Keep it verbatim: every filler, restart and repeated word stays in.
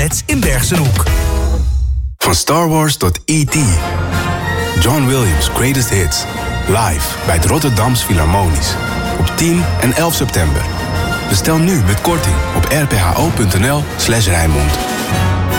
outlets in Bergsenhoek. Van Star Wars tot E T John Williams' Greatest Hits. Live bij het Rotterdams Philharmonisch. Op tien en elf september. Bestel nu met korting op r p h o punt n l slash Rijnmond.